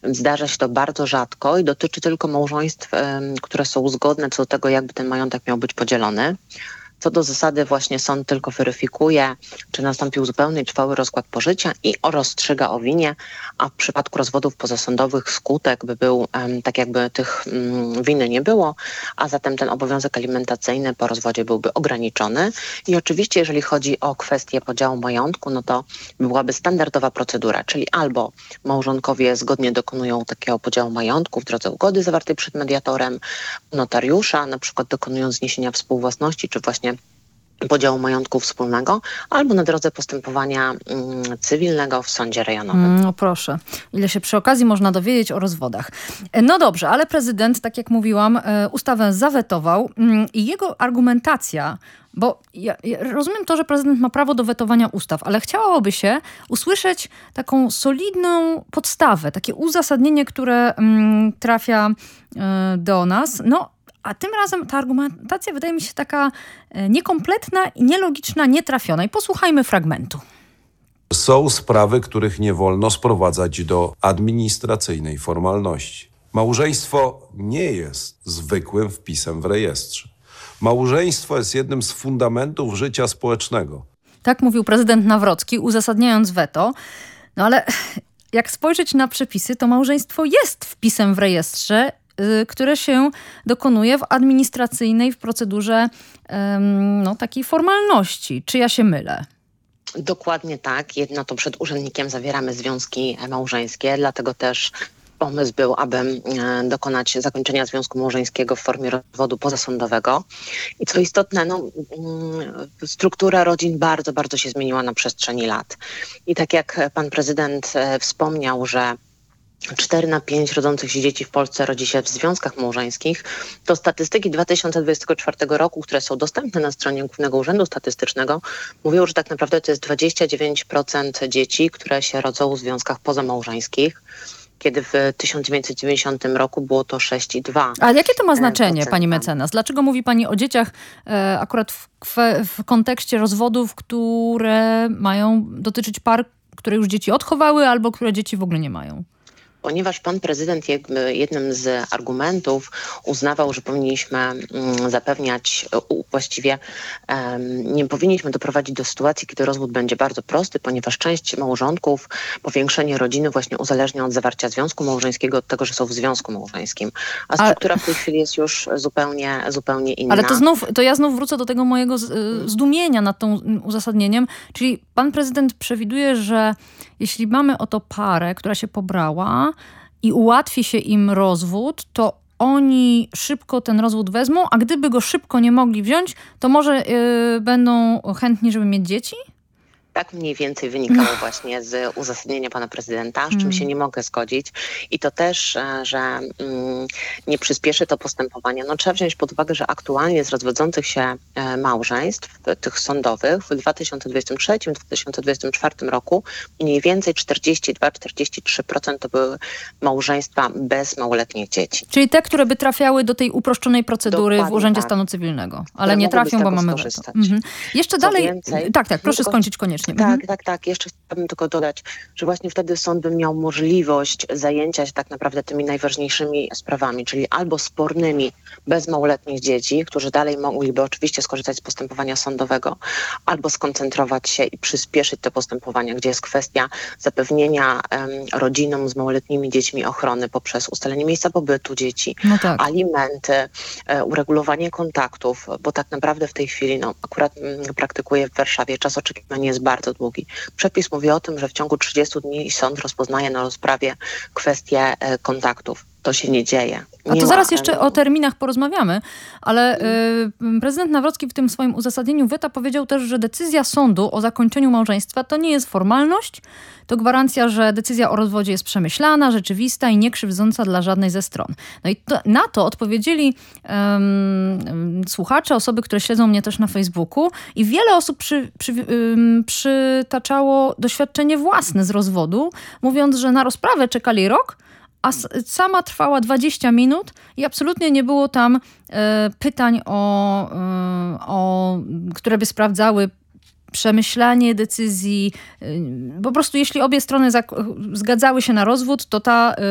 Zdarza się to bardzo rzadko i dotyczy tylko małżeństw, które są zgodne co do tego, jakby ten majątek miał być podzielony. Co do zasady właśnie sąd tylko weryfikuje, czy nastąpił zupełny i trwały rozkład pożycia i rozstrzyga o winie, a w przypadku rozwodów pozasądowych skutek by był tak, jakby tych winy nie było, a zatem ten obowiązek alimentacyjny po rozwodzie byłby ograniczony. I oczywiście jeżeli chodzi o kwestię podziału majątku, no to byłaby standardowa procedura, czyli albo małżonkowie zgodnie dokonują takiego podziału majątku w drodze ugody zawartej przed mediatorem, notariusza, na przykład dokonując zniesienia współwłasności, czy właśnie podziału majątku wspólnego, albo na drodze postępowania cywilnego w sądzie rejonowym. No proszę, ile się przy okazji można dowiedzieć o rozwodach. No dobrze, ale prezydent, tak jak mówiłam, ustawę zawetował i jego argumentacja, bo ja rozumiem to, że prezydent ma prawo do wetowania ustaw, ale chciałoby się usłyszeć taką solidną podstawę, takie uzasadnienie, które trafia do nas. No, a tym razem ta argumentacja wydaje mi się taka niekompletna, nielogiczna, nietrafiona. I posłuchajmy fragmentu. Są sprawy, których nie wolno sprowadzać do administracyjnej formalności. Małżeństwo nie jest zwykłym wpisem w rejestrze. Małżeństwo jest jednym z fundamentów życia społecznego. Tak mówił prezydent Nawrocki, uzasadniając weto. No ale jak spojrzeć na przepisy, to małżeństwo jest wpisem w rejestrze, które się dokonuje w administracyjnej, w procedurze takiej formalności. Czy ja się mylę? Dokładnie tak. Jedno to przed urzędnikiem zawieramy związki małżeńskie, dlatego też pomysł był, aby dokonać zakończenia związku małżeńskiego w formie rozwodu pozasądowego. I co istotne, struktura rodzin bardzo, bardzo się zmieniła na przestrzeni lat. I tak jak pan prezydent wspomniał, że 4 na 5 rodzących się dzieci w Polsce rodzi się w związkach małżeńskich, to statystyki 2024 roku, które są dostępne na stronie Głównego Urzędu Statystycznego, mówią, że tak naprawdę to jest 29% dzieci, które się rodzą w związkach pozamałżeńskich, kiedy w 1990 roku było to 6,2%. A jakie to ma znaczenie, pani mecenas? Dlaczego mówi pani o dzieciach akurat w kontekście rozwodów, które mają dotyczyć par, które już dzieci odchowały albo które dzieci w ogóle nie mają? Ponieważ pan prezydent jednym z argumentów uznawał, że powinniśmy zapewniać, właściwie nie powinniśmy doprowadzić do sytuacji, kiedy rozwód będzie bardzo prosty, ponieważ część małżonków powiększenie rodziny właśnie uzależnia od zawarcia związku małżeńskiego, od tego, że są w związku małżeńskim. A struktura w tej chwili jest już zupełnie inna. Ale to ja znów wrócę do tego mojego zdumienia nad tą uzasadnieniem. Czyli pan prezydent przewiduje, że jeśli mamy oto parę, która się pobrała i ułatwi się im rozwód, to oni szybko ten rozwód wezmą, a gdyby go szybko nie mogli wziąć, to może będą chętni, żeby mieć dzieci? Tak mniej więcej wynikało właśnie z uzasadnienia pana prezydenta, z czym się nie mogę zgodzić. I to też, że nie przyspieszy to postępowania. Trzeba wziąć pod uwagę, że aktualnie z rozwodzących się małżeństw, tych sądowych, w 2023-2024 roku mniej więcej 42-43% to były małżeństwa bez małoletnich dzieci. Czyli te, które by trafiały do tej uproszczonej procedury w Urzędzie Stanu Cywilnego. Ale nie trafią, bo mamy weto. Jeszcze dalej. Więcej, tak, proszę skończyć koniecznie. Tak. Jeszcze chciałabym tylko dodać, że właśnie wtedy sąd by miał możliwość zajęcia się tak naprawdę tymi najważniejszymi sprawami, czyli albo spornymi bez małoletnich dzieci, którzy dalej mogliby oczywiście skorzystać z postępowania sądowego, albo skoncentrować się i przyspieszyć te postępowania, gdzie jest kwestia zapewnienia rodzinom z małoletnimi dziećmi ochrony poprzez ustalenie miejsca pobytu dzieci, alimenty, uregulowanie kontaktów, bo tak naprawdę w tej chwili, akurat praktykuję w Warszawie, czas oczekiwania jest bardzo długi. Przepis mówi o tym, że w ciągu 30 dni sąd rozpoznaje na rozprawie kwestie kontaktów. To się nie dzieje. A to zaraz jeszcze o terminach porozmawiamy, ale prezydent Nawrocki w tym swoim uzasadnieniu weta powiedział też, że decyzja sądu o zakończeniu małżeństwa to nie jest formalność, to gwarancja, że decyzja o rozwodzie jest przemyślana, rzeczywista i niekrzywdząca dla żadnej ze stron. No i na to odpowiedzieli słuchacze, osoby, które śledzą mnie też na Facebooku i wiele osób przytaczało doświadczenie własne z rozwodu, mówiąc, że na rozprawę czekali rok, a sama trwała 20 minut i absolutnie nie było tam pytań, które by sprawdzały przemyślanie decyzji. Po prostu jeśli obie strony zgadzały się na rozwód, to ta